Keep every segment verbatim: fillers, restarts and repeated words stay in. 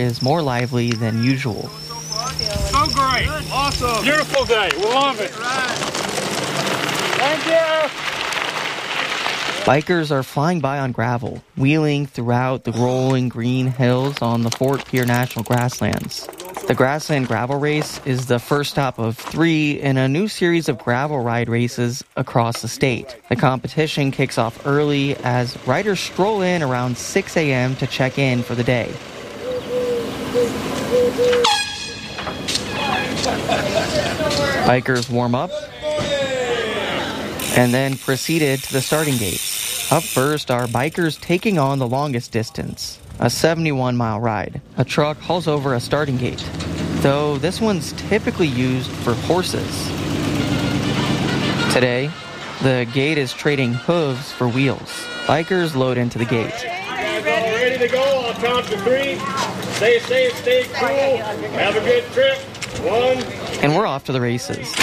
is more lively than usual. So great. Awesome. Beautiful day. We love it. Thank you. Bikers are flying by on gravel, wheeling throughout the rolling green hills on the Fort Pierre National Grasslands. The Grassland Gravel Race is the first stop of three in a new series of gravel ride races across the state. The competition kicks off early as riders stroll in around six a.m. to check in for the day. Bikers warm up and then proceeded to the starting gate. Up first are bikers taking on the longest distance, a seventy-one mile ride. A truck hauls over a starting gate, though this one's typically used for horses. Today, the gate is trading hooves for wheels. Bikers load into the gate. Ready to go? I'll count to three. Stay safe, stay cool. Have a good trip. One. And we're off to the races.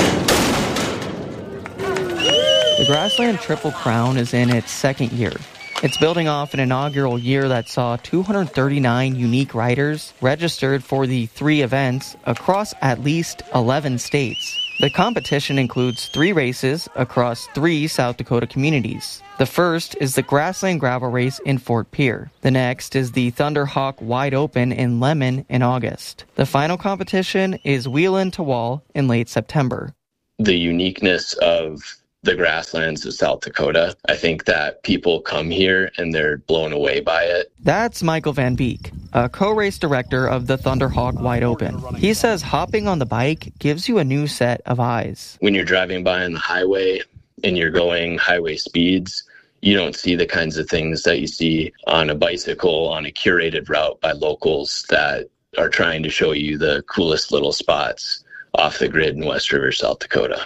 The Grassland Triple Crown is in its second year. It's building off an inaugural year that saw two hundred thirty-nine unique riders registered for the three events across at least eleven states. The competition includes three races across three South Dakota communities. The first is the Grassland Gravel Race in Fort Pierre. The next is the Thunderhawk Wide Open in Lemon in August. The final competition is Wheelin' to Wall in late September. The uniqueness of the grasslands of South Dakota, I think that people come here and they're blown away by it. That's Michael Van Beek, a co-race director of the Thunderhawk Wide Open. He says hopping on the bike gives you a new set of eyes. When you're driving by on the highway and you're going highway speeds, you don't see the kinds of things that you see on a bicycle on a curated route by locals that are trying to show you the coolest little spots off the grid in West River, South Dakota.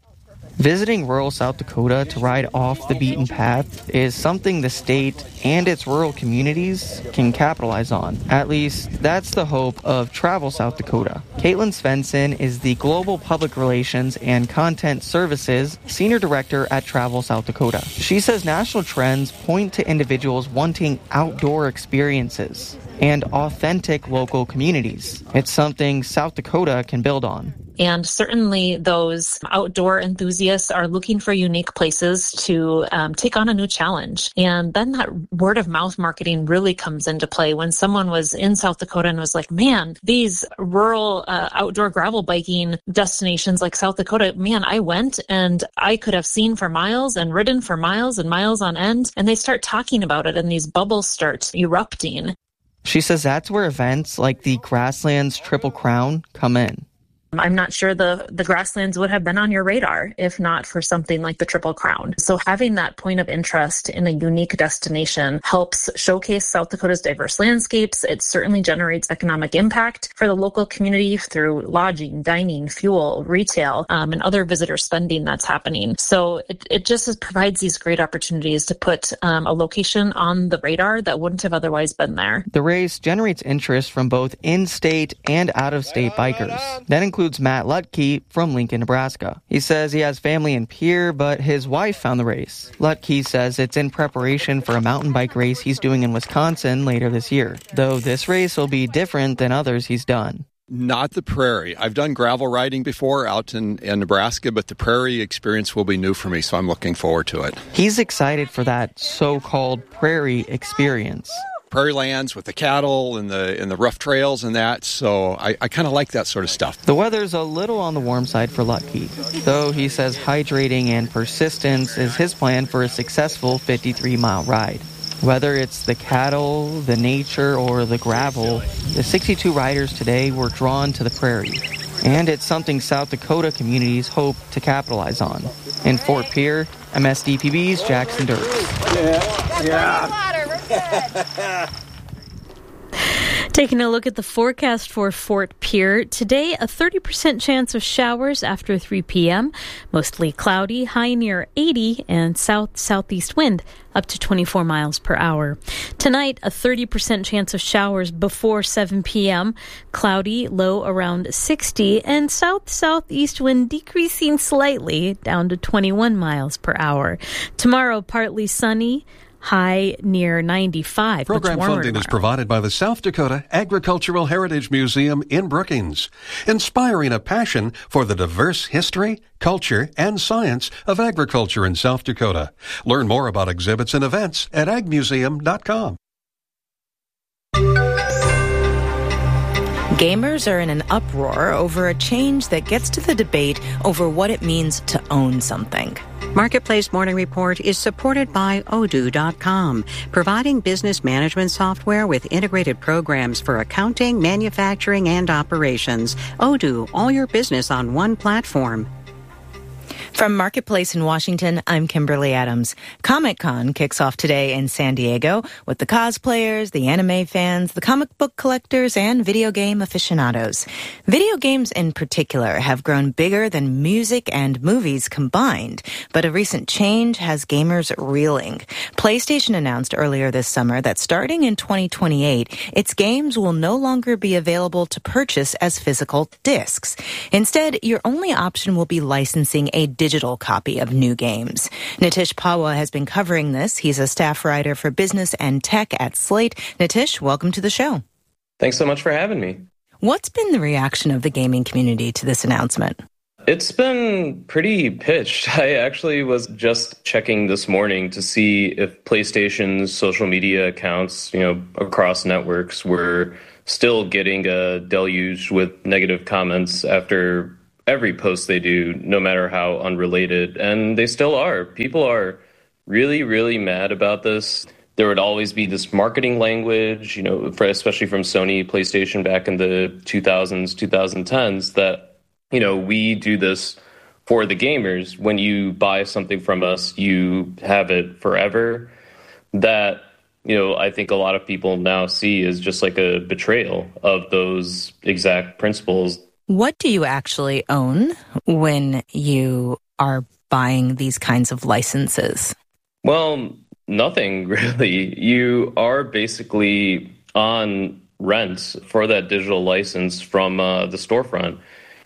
Visiting rural South Dakota to ride off the beaten path is something the state and its rural communities can capitalize on. At least, that's the hope of Travel South Dakota. Caitlin Svensson is the Global Public Relations and Content Services Senior Director at Travel South Dakota. She says national trends point to individuals wanting outdoor experiences and authentic local communities. It's something South Dakota can build on. And certainly those outdoor enthusiasts are looking for unique places to um, take on a new challenge. And then that word of mouth marketing really comes into play. When someone was in South Dakota and was like, man, these rural uh, outdoor gravel biking destinations like South Dakota, man, I went and I could have seen for miles and ridden for miles and miles on end. And they start talking about it and these bubbles start erupting. She says that's where events like the Grasslands Triple Crown come in. I'm not sure the, the grasslands would have been on your radar if not for something like the Triple Crown. So having that point of interest in a unique destination helps showcase South Dakota's diverse landscapes. It certainly generates economic impact for the local community through lodging, dining, fuel, retail, um, and other visitor spending that's happening. So it, it just provides these great opportunities to put um, a location on the radar that wouldn't have otherwise been there. The race generates interest from both in-state and out-of-state bikers. That includes Matt Lutke from Lincoln, Nebraska. He says he has family in Pierre, but his wife found the race. Lutke says it's in preparation for a mountain bike race he's doing in Wisconsin later this year, though this race will be different than others he's done. Not the prairie. I've done gravel riding before out in, in Nebraska, but the prairie experience will be new for me, so I'm looking forward to it. He's excited for that so-called prairie experience. Prairie lands with the cattle and the and the rough trails and that, so I, I kind of like that sort of stuff. The weather's a little on the warm side for Lutke, though he says hydrating and persistence is his plan for a successful fifty-three mile ride. Whether it's the cattle, the nature, or the gravel, the sixty-two riders today were drawn to the prairie. And it's something South Dakota communities hope to capitalize on. In Fort Pierre, M S D P B's Jackson Dirks. Yeah, yeah. Taking a look at the forecast for Fort Pierre. Today, a thirty percent chance of showers after three p.m. Mostly cloudy, high near eighty, and south-southeast wind up to twenty-four miles per hour. Tonight, a thirty percent chance of showers before seven p.m. Cloudy, low around sixty, and south-southeast wind decreasing slightly down to twenty-one miles per hour. Tomorrow, partly sunny, high near ninety-five. Program funding tomorrow. is provided by the South Dakota Agricultural Heritage Museum in Brookings, inspiring a passion for the diverse history, culture, and science of agriculture in South Dakota. Learn more about exhibits and events at ag museum dot com. Gamers are in an uproar over a change that gets to the debate over what it means to own something. Marketplace Morning Report is supported by Odoo dot com, providing business management software with integrated programs for accounting, manufacturing, and operations. Odoo, all your business on one platform. From Marketplace in Washington, I'm Kimberly Adams. Comic-Con kicks off today in San Diego with the cosplayers, the anime fans, the comic book collectors, and video game aficionados. Video games in particular have grown bigger than music and movies combined, but a recent change has gamers reeling. PlayStation announced earlier this summer that starting in twenty twenty-eight, its games will no longer be available to purchase as physical discs. Instead, your only option will be licensing a digital copy of new games. Nitish Pawa has been covering this. He's a staff writer for business and tech at Slate. Nitish, welcome to the show. Thanks so much for having me. What's been the reaction of the gaming community to this announcement? It's been pretty pitched. I actually was just checking this morning to see if PlayStation's social media accounts, you know, across networks were still getting a deluge with negative comments after every post they do, no matter how unrelated. And they still are. People are really, really mad about this. There would always be this marketing language, you know, for, especially from Sony PlayStation back in the two thousands, twenty tens, that, you know, we do this for the gamers. When you buy something from us, you have it forever. That, you know, I think a lot of people now see is just like a betrayal of those exact principles. What do you actually own when you are buying these kinds of licenses? Well, nothing really. You are basically on rent for that digital license from uh, the storefront,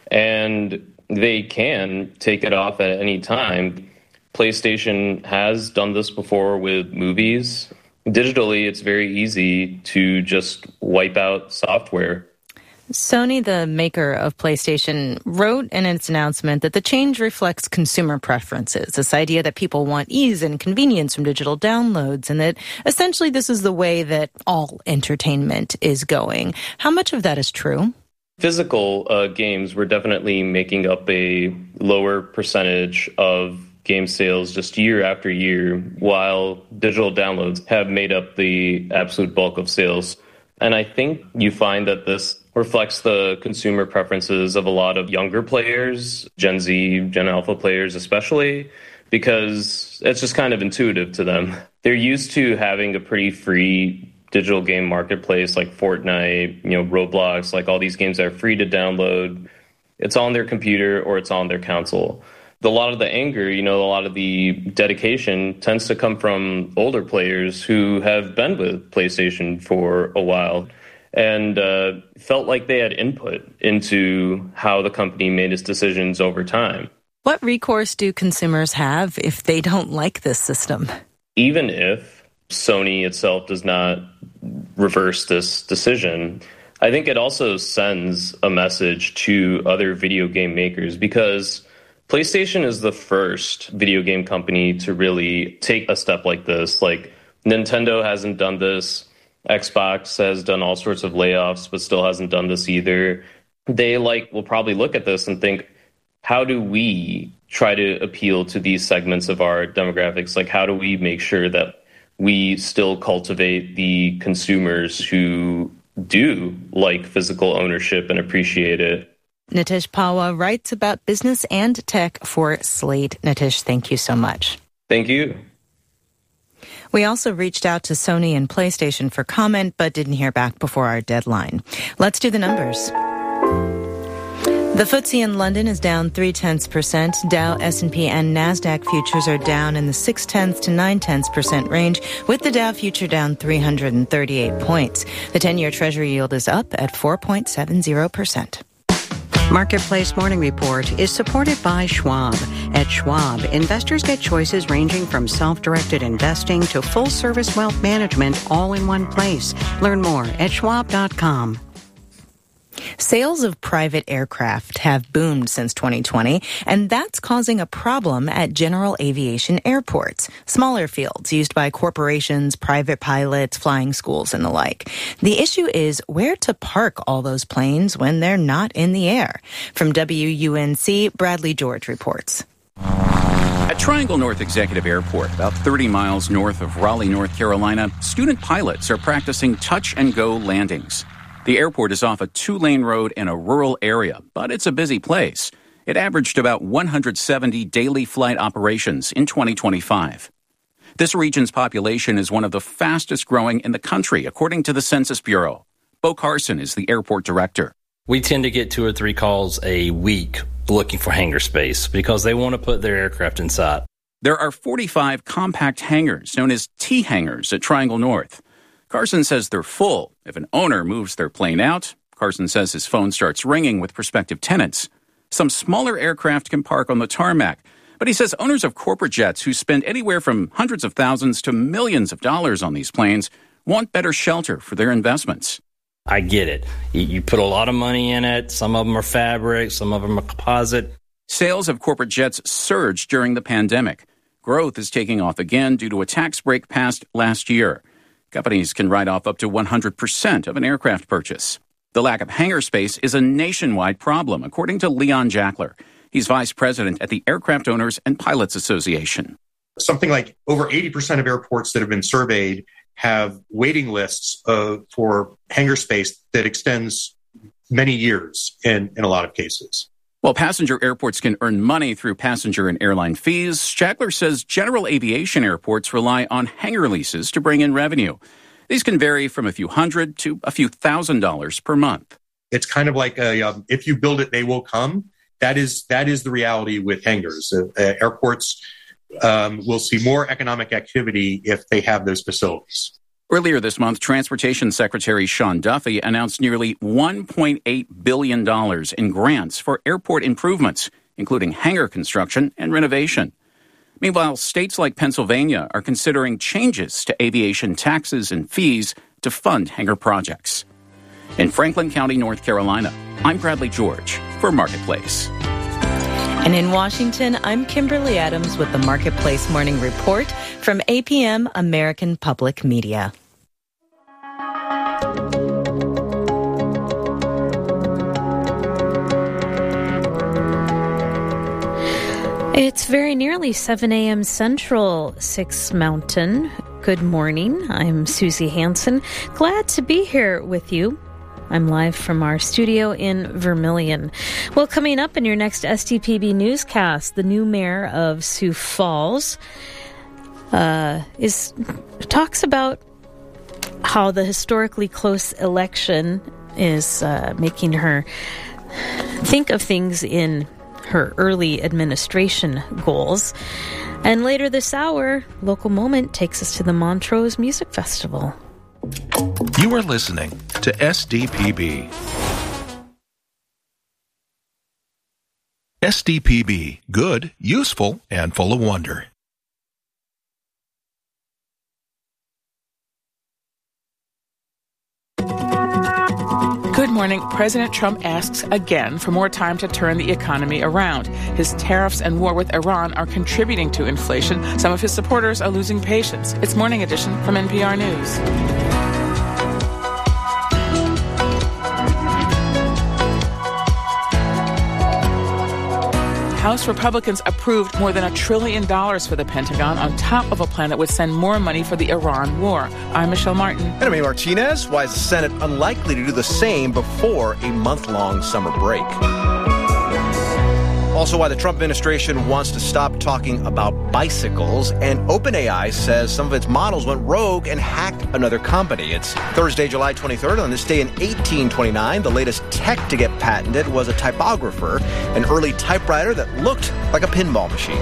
and they can take it off at any time. PlayStation has done this before with movies. Digitally, it's very easy to just wipe out software. Sony, the maker of PlayStation, wrote in its announcement that the change reflects consumer preferences, this idea that people want ease and convenience from digital downloads, and that essentially this is the way that all entertainment is going. How much of that is true? Physical uh, games were definitely making up a lower percentage of game sales just year after year, while digital downloads have made up the absolute bulk of sales. And I think you find that this reflects the consumer preferences of a lot of younger players, Gen Z, Gen Alpha players especially, because it's just kind of intuitive to them. They're used to having a pretty free digital game marketplace like Fortnite, you know, Roblox, like all these games that are free to download. It's on their computer or it's on their console. A lot of the anger, you know, a lot of the dedication tends to come from older players who have been with PlayStation for a while and uh, felt like they had input into how the company made its decisions over time. What recourse do consumers have if they don't like this system? Even if Sony itself does not reverse this decision, I think it also sends a message to other video game makers, because PlayStation is the first video game company to really take a step like this. Like, Nintendo hasn't done this. Xbox has done all sorts of layoffs, but still hasn't done this either. They like will probably look at this and think, how do we try to appeal to these segments of our demographics? Like, how do we make sure that we still cultivate the consumers who do like physical ownership and appreciate it? Nitish Pawa writes about business and tech for Slate. Nitish, thank you so much. Thank you. We also reached out to Sony and PlayStation for comment, but didn't hear back before our deadline. Let's do the numbers. The F T S E in London is down three-tenths percent. Dow, S and P, and NASDAQ futures are down in the six-tenths to nine-tenths percent range, with the Dow future down three hundred thirty-eight points. The ten-year Treasury yield is up at four point seven zero percent. Marketplace Morning Report is supported by Schwab. At Schwab, investors get choices ranging from self-directed investing to full-service wealth management all in one place. Learn more at schwab dot com. Sales of private aircraft have boomed since twenty twenty, and that's causing a problem at general aviation airports, smaller fields used by corporations, private pilots, flying schools, and the like. The issue is where to park all those planes when they're not in the air. From W U N C, Bradley George reports. At Triangle North Executive Airport, about thirty miles north of Raleigh, North Carolina, student pilots are practicing touch-and-go landings. The airport is off a two-lane road in a rural area, but it's a busy place. It averaged about one hundred seventy daily flight operations in twenty twenty-five. This region's population is one of the fastest growing in the country, according to the Census Bureau. Bo Carson is the airport director. We tend to get two or three calls a week looking for hangar space because they want to put their aircraft inside. There are forty-five compact hangars known as T-hangars at Triangle North. Carson says they're full. If an owner moves their plane out, Carson says his phone starts ringing with prospective tenants. Some smaller aircraft can park on the tarmac, but he says owners of corporate jets who spend anywhere from hundreds of thousands to millions of dollars on these planes want better shelter for their investments. I get it. You put a lot of money in it. Some of them are fabric, some of them are composite. Sales of corporate jets surged during the pandemic. Growth is taking off again due to a tax break passed last year. Companies can write off up to one hundred percent of an aircraft purchase. The lack of hangar space is a nationwide problem, according to Leon Jackler. He's vice president at the Aircraft Owners and Pilots Association. Something like over eighty percent of airports that have been surveyed have waiting lists uh, for hangar space that extends many years in, in a lot of cases. While passenger airports can earn money through passenger and airline fees, Jackler says general aviation airports rely on hangar leases to bring in revenue. These can vary from a few hundred to a few thousand dollars per month. It's kind of like a, um, if you build it, they will come. That is that is the reality with hangars. Uh, uh, airports um, will see more economic activity if they have those facilities. Earlier this month, Transportation Secretary Sean Duffy announced nearly one point eight billion dollars in grants for airport improvements, including hangar construction and renovation. Meanwhile, states like Pennsylvania are considering changes to aviation taxes and fees to fund hangar projects. In Franklin County, North Carolina, I'm Bradley George for Marketplace. And in Washington, I'm Kimberly Adams with the Marketplace Morning Report from A P M American Public Media. It's very nearly seven a.m. Central, six Mountain. Good morning. I'm Susie Hansen. Glad to be here with you. I'm live from our studio in Vermilion. Well, coming up in your next S T P B newscast, the new mayor of Sioux Falls uh, is talks about how the historically close election is uh, making her think of things in her early administration goals. And later this hour, Local Moment takes us to the Montrose Music Festival. You are listening to S D P B. S D P B, good, useful, and full of wonder. Good morning. President Trump asks again for more time to turn the economy around. His tariffs and war with Iran are contributing to inflation. Some of his supporters are losing patience. It's Morning Edition from N P R News. House Republicans approved more than a trillion dollars for the Pentagon on top of a plan that would send more money for the Iran war. I'm Michelle Martin. And I'm Amy Martinez. Why is the Senate unlikely to do the same before a month-long summer break? Also, why the Trump administration wants to stop talking about bicycles. And OpenAI says some of its models went rogue and hacked another company. It's Thursday, July twenty-third. On this day in eighteen twenty-nine, the latest tech to get patented was a typographer, an early typewriter that looked like a pinball machine.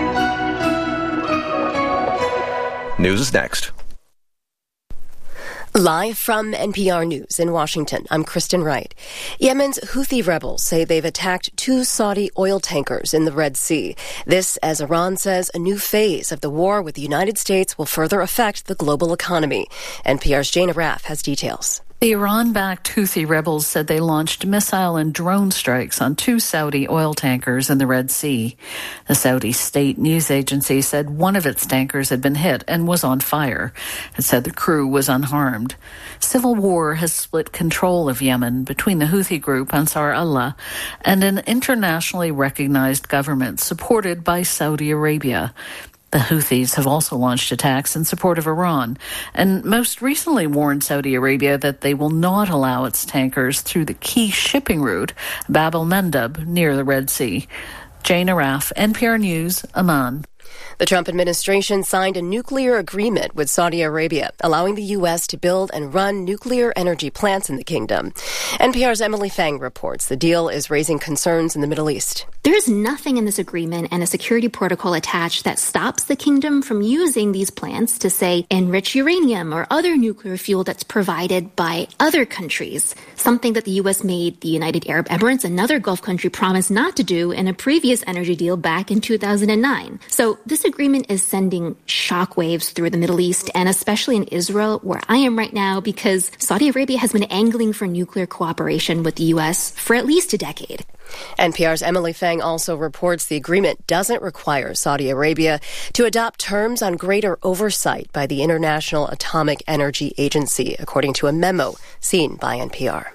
News is next. Live from N P R News in Washington, I'm Kristen Wright. Yemen's Houthi rebels say they've attacked two Saudi oil tankers in the Red Sea. This, as Iran says, a new phase of the war with the United States will further affect the global economy. N P R's Jane Arraf has details. The Iran-backed Houthi rebels said they launched missile and drone strikes on two Saudi oil tankers in the Red Sea. The Saudi state news agency said one of its tankers had been hit and was on fire. It said the crew was unharmed. Civil war has split control of Yemen between the Houthi group Ansar Allah and an internationally recognized government supported by Saudi Arabia. The Houthis have also launched attacks in support of Iran and most recently warned Saudi Arabia that they will not allow its tankers through the key shipping route, Bab el-Mandab, near the Red Sea. Jane Arraf, N P R News, Amman. The Trump administration signed a nuclear agreement with Saudi Arabia, allowing the U S to build and run nuclear energy plants in the kingdom. N P R's Emily Fang reports the deal is raising concerns in the Middle East. There is nothing in this agreement and a security protocol attached that stops the kingdom from using these plants to, say, enrich uranium or other nuclear fuel that's provided by other countries, something that the U S made the United Arab Emirates, another Gulf country, promise not to do in a previous energy deal back in two thousand nine. So this agreement is sending shockwaves through the Middle East and especially in Israel, where I am right now, because Saudi Arabia has been angling for nuclear cooperation with the U S for at least a decade. N P R's Emily Fang also reports the agreement doesn't require Saudi Arabia to adopt terms on greater oversight by the International Atomic Energy Agency, according to a memo seen by N P R.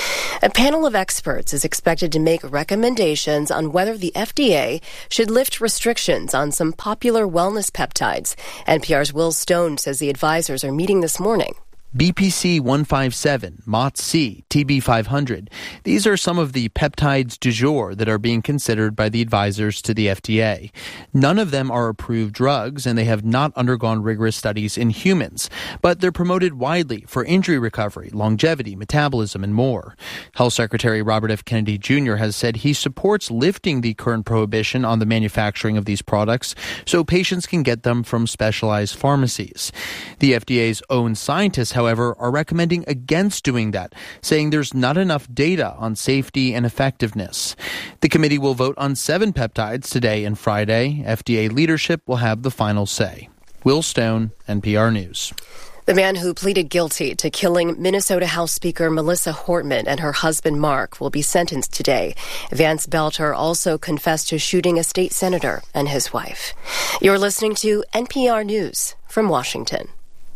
A panel of experts is expected to make recommendations on whether the F D A should lift restrictions on some popular wellness peptides. N P R's Will Stone says the advisors are meeting this morning. B P C one fifty-seven, M O T C, T B five hundred. These are some of the peptides du jour that are being considered by the advisors to the F D A. None of them are approved drugs, and they have not undergone rigorous studies in humans, but they're promoted widely for injury recovery, longevity, metabolism, and more. Health Secretary Robert F. Kennedy Junior has said he supports lifting the current prohibition on the manufacturing of these products so patients can get them from specialized pharmacies. The F D A's own scientists, however, however, are recommending against doing that, saying there's not enough data on safety and effectiveness. The committee will vote on seven peptides today and Friday. F D A leadership will have the final say. Will Stone, N P R News. The man who pleaded guilty to killing Minnesota House Speaker Melissa Hortman and her husband Mark will be sentenced today. Vance Belter also confessed to shooting a state senator and his wife. You're listening to N P R News from Washington.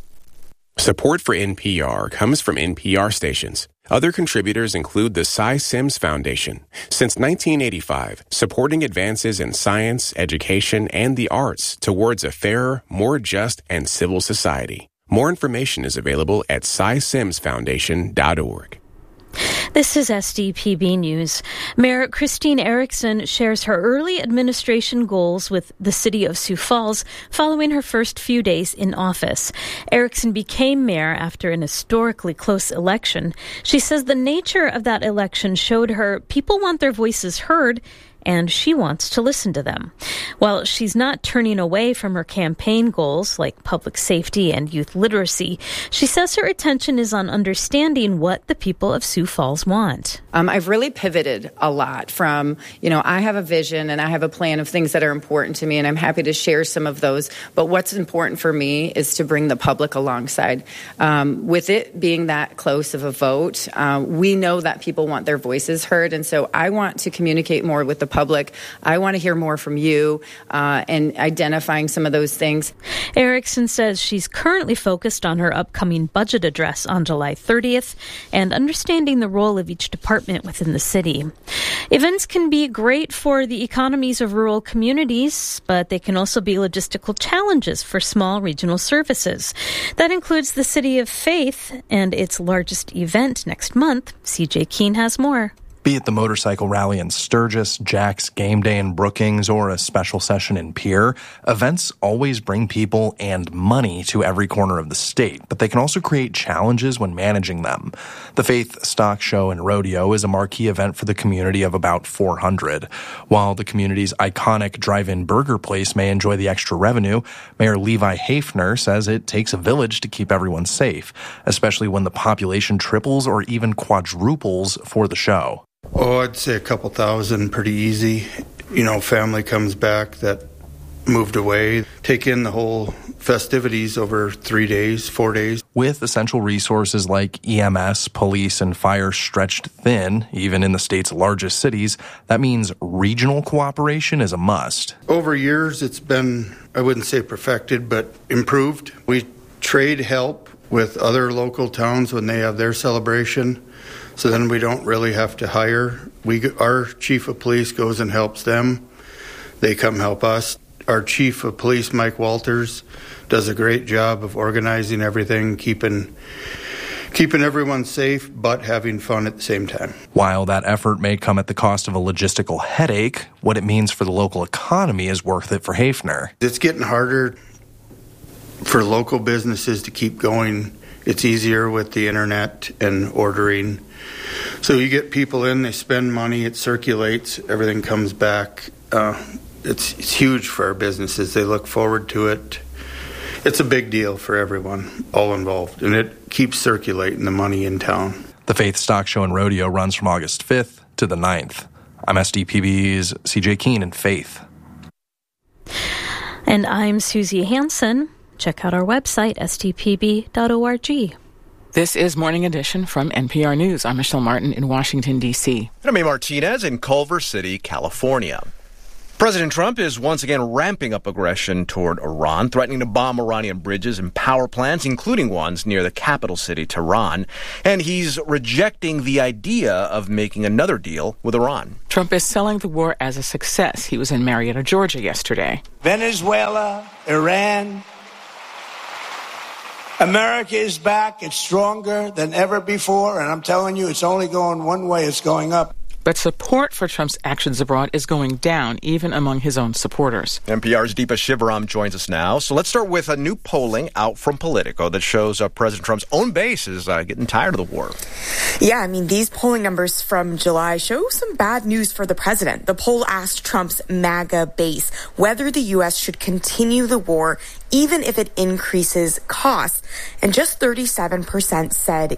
Support for N P R comes from N P R stations. Other contributors include the Cy Sims Foundation. Since nineteen eighty-five, supporting advances in science, education, and the arts towards a fairer, more just, and civil society. More information is available at cy sims foundation dot org. This is S D P B News. Mayor Christine Erickson shares her early administration goals with the city of Sioux Falls following her first few days in office. Erickson became mayor after an historically close election. She says the nature of that election showed her people want their voices heard, and she wants to listen to them. While she's not turning away from her campaign goals like public safety and youth literacy, she says her attention is on understanding what the people of Sioux Falls want. Um, I've really pivoted a lot from, you know, I have a vision and I have a plan of things that are important to me, and I'm happy to share some of those. But what's important for me is to bring the public alongside. Um, with it being that close of a vote, uh, we know that people want their voices heard, and so I want to communicate more with the public. I want to hear more from you uh, and identifying some of those things. Erickson says she's currently focused on her upcoming budget address on July thirtieth and understanding the role of each department within the city. Events can be great for the economies of rural communities, but they can also be logistical challenges for small regional services. That includes the City of Faith and its largest event next month. C J Keene has more. Be it the motorcycle rally in Sturgis, Jack's Game Day in Brookings, or a special session in Pierre, events always bring people and money to every corner of the state, but they can also create challenges when managing them. The Faith Stock Show and Rodeo is a marquee event for the community of about four hundred. While the community's iconic drive-in burger place may enjoy the extra revenue, Mayor Levi Hafner says it takes a village to keep everyone safe, especially when the population triples or even quadruples for the show. Oh, I'd say a couple thousand, pretty easy. You know, family comes back that moved away, take in the whole festivities over three days, four days. With essential resources like E M S, police, and fire stretched thin, even in the state's largest cities, that means regional cooperation is a must. Over years, it's been, I wouldn't say perfected, but improved. We trade help with other local towns when they have their celebration. So then we don't really have to hire. We, our chief of police goes and helps them. They come help us. Our chief of police, Mike Walters, does a great job of organizing everything, keeping keeping everyone safe, but having fun at the same time. While that effort may come at the cost of a logistical headache, what it means for the local economy is worth it for Hafner. It's getting harder for local businesses to keep going. It's easier with the internet and ordering. So you get people in, they spend money, it circulates, everything comes back. Uh, it's, it's huge for our businesses. They look forward to it. It's a big deal for everyone, all involved, and it keeps circulating the money in town. The Faith Stock Show and Rodeo runs from August fifth to the ninth. I'm S D P B's C J Keene in Faith. And I'm Susie Hansen. Check out our website, s t p b dot org. This is Morning Edition from N P R News. I'm Michelle Martin in Washington, D C. And I'm A. Martinez in Culver City, California. President Trump is once again ramping up aggression toward Iran, threatening to bomb Iranian bridges and power plants, including ones near the capital city, Tehran. And he's rejecting the idea of making another deal with Iran. Trump is selling the war as a success. He was in Marietta, Georgia yesterday. Venezuela, Iran, America is back. It's stronger than ever before. And I'm telling you, it's only going one way. It's going up. But support for Trump's actions abroad is going down, even among his own supporters. N P R's Deepa Shivaram joins us now. So let's start with a new polling out from Politico that shows uh, President Trump's own base is uh, getting tired of the war. Yeah, I mean, these polling numbers from July show some bad news for the president. The poll asked Trump's MAGA base whether the U S should continue the war, even if it increases costs. And just thirty-seven percent said